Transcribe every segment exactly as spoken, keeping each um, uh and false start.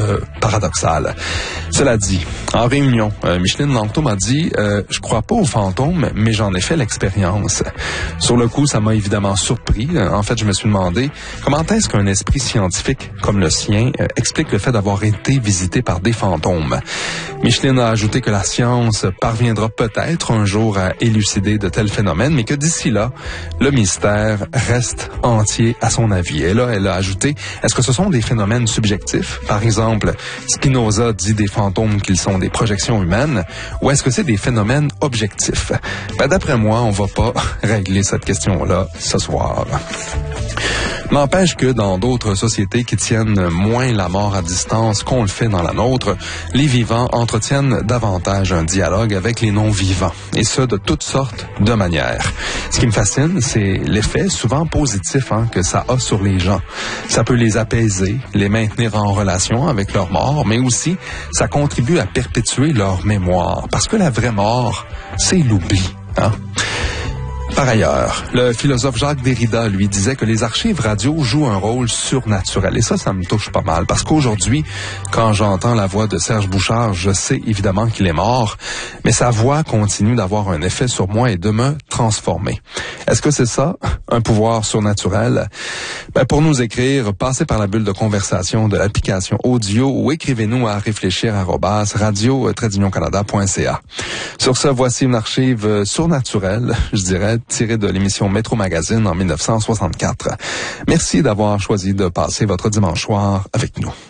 euh, paradoxal. Cela dit, en réunion, euh, Micheline Langto m'a dit euh, « Je crois pas aux fantômes, mais j'en ai fait l'expérience. » Sur le coup, ça m'a évidemment surpris. En fait, je me suis demandé comment est-ce qu'un esprit scientifique comme le sien euh, explique le fait d'avoir été visité par des fantômes. Micheline a ajouté que la science parviendra peut-être un jour à élucider de tels phénomènes, mais que d'ici là, le mystère reste entier à son avis. Et là, elle a ajouté, est-ce que ce sont des phénomènes subjectifs? Par exemple, Spinoza dit des fantômes qu'ils sont des projections humaines, ou est-ce que c'est des phénomènes objectifs? Ben, d'après moi, on va pas régler cette question-là ce soir. N'empêche que dans d'autres sociétés qui tiennent moins la mort à distance qu'on le fait dans la nôtre, les vivants entretiennent davantage un dialogue avec les non-vivants, et ce, de toutes sortes de manières. Ce qui me fascine, c'est l'effet souvent positif hein, que ça a sur les gens. Ça peut les apaiser, les maintenir en relation avec leur mort, mais aussi ça contribue à perpétuer leur mémoire, parce que la vraie mort, c'est l'oubli. Hein? Par ailleurs, le philosophe Jacques Derrida, lui, disait que les archives radio jouent un rôle surnaturel. Et ça, ça me touche pas mal. Parce qu'aujourd'hui, quand j'entends la voix de Serge Bouchard, je sais évidemment qu'il est mort, mais sa voix continue d'avoir un effet sur moi et de me transformer. Est-ce que c'est ça, un pouvoir surnaturel? Ben, pour nous écrire, passez par la bulle de conversation de l'application audio ou écrivez-nous à réfléchir arobase radio tiret union canada point c a. Sur ce, voici une archive surnaturelle, je dirais, tirée de l'émission Métro Magazine en dix-neuf cent soixante-quatre. Merci d'avoir choisi de passer votre dimanche soir avec nous.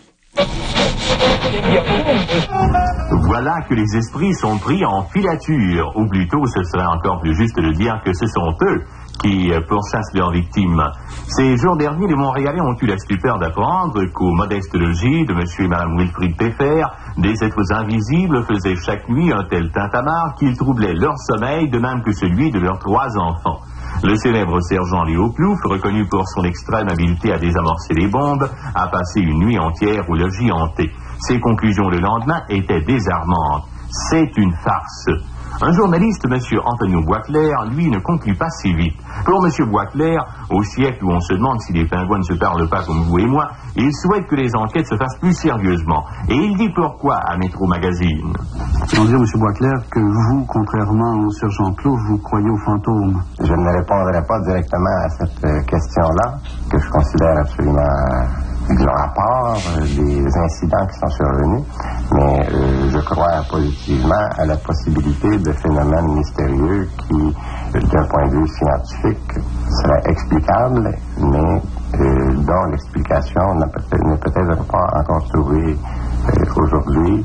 Voilà que les esprits sont pris en filature, ou plutôt ce serait encore plus juste de dire que ce sont eux qui pourchassent leurs victimes. Ces jours derniers, les Montréalais ont eu la stupeur d'apprendre qu'au modeste logis de M. et Mme Wilfrid Peffer, des êtres invisibles faisaient chaque nuit un tel tintamarre qu'il troublait leur sommeil, de même que celui de leurs trois enfants. Le célèbre sergent Léo Plouffe, reconnu pour son extrême habileté à désamorcer les bombes, a passé une nuit entière au logis hanté. Ses conclusions le lendemain étaient désarmantes. C'est une farce. Un journaliste, M. Antonio Boisclair, lui, ne conclut pas si vite. Pour M. Boisclair, au siècle où on se demande si les pingouins ne se parlent pas comme vous et moi, il souhaite que les enquêtes se fassent plus sérieusement. Et il dit pourquoi à Métro Magazine. On dit, M. Boisclair, que vous, contrairement au sergent Plouffe, vous croyez aux fantômes. Je ne répondrai pas directement à cette euh, question-là, que je considère absolument euh, à part euh, des incidents qui sont survenus, mais euh, je crois positivement à la possibilité de phénomènes mystérieux qui, d'un point de vue scientifique, seraient explicables, mais euh, dont l'explication n'est peut-être, n'est peut-être pas encore trouvée euh, aujourd'hui.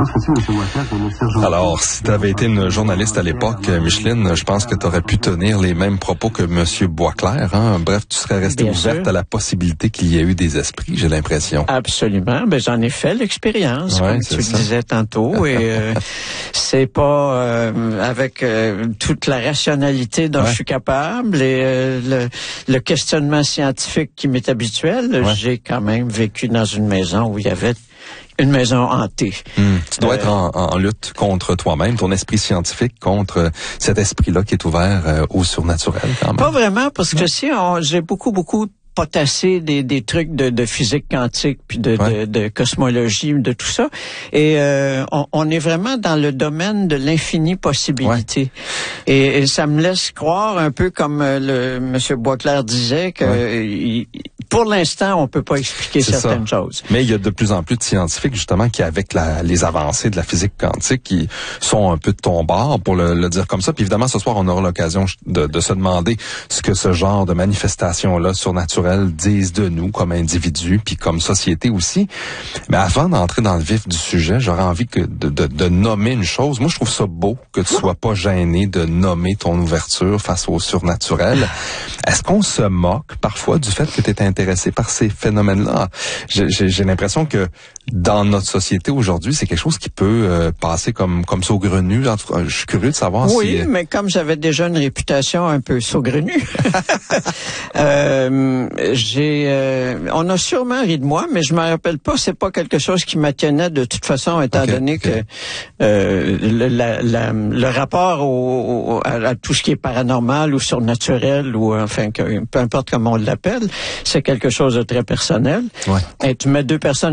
Alors, si tu avais été une journaliste à l'époque, Micheline, je pense que tu aurais pu tenir les mêmes propos que M. Boisclair. Hein? Bref, tu serais restée ouverte sûr. à la possibilité qu'il y ait eu des esprits, j'ai l'impression. Absolument. Ben, j'en ai fait l'expérience, ouais, comme tu ça. le disais tantôt. Et euh, c'est pas euh, avec euh, toute la rationalité dont ouais. je suis capable et euh, le, le questionnement scientifique qui m'est habituel. Ouais. J'ai quand même vécu dans une maison où il y avait une maison hantée. Mmh. Tu dois euh, être en, en lutte contre toi-même, ton esprit scientifique contre cet esprit-là qui est ouvert euh, au surnaturel. Quand même. Pas vraiment, parce que si on, j'ai beaucoup, beaucoup potasser des, des trucs de, de physique quantique puis de, ouais. de, de cosmologie, de tout ça. Et euh, on, on est vraiment dans le domaine de l'infinie possibilité. Ouais. Et, et ça me laisse croire un peu comme le M. Boisclair disait que ouais. il, pour l'instant, on peut pas expliquer C'est certaines ça. choses. Mais il y a de plus en plus de scientifiques, justement, qui, avec la, les avancées de la physique quantique, qui sont un peu de ton bord, pour le, le dire comme ça. Puis évidemment, ce soir, on aura l'occasion de, de se demander ce que ce genre de manifestation-là surnaturelle disent de nous comme individus, puis comme société aussi. Mais avant d'entrer dans le vif du sujet, j'aurais envie que de, de, de nommer une chose. Moi, je trouve ça beau que tu sois pas gêné de nommer ton ouverture face au surnaturel. Est-ce qu'on se moque parfois du fait que tu es intéressé par ces phénomènes-là? J'ai, j'ai, j'ai l'impression que dans notre société aujourd'hui, c'est quelque chose qui peut euh, passer comme comme saugrenu. Je suis curieux de savoir oui, si... Oui, mais comme j'avais déjà une réputation un peu saugrenue, euh, j'ai, euh, on a sûrement ri de moi, mais je me rappelle pas. C'est pas quelque chose qui m'attenait de toute façon, étant okay, donné okay. que euh, le, la, la, le rapport au, au, à, à tout ce qui est paranormal ou surnaturel ou enfin que, peu importe comment on l'appelle, c'est quelque chose de très personnel. Ouais. Et tu mets deux personnes